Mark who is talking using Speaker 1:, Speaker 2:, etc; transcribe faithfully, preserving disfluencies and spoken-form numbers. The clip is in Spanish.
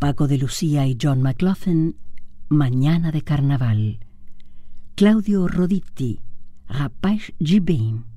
Speaker 1: Paco de Lucía y John McLaughlin, Mañana de Carnaval. Claudio Roditi, Rapaz de Bem.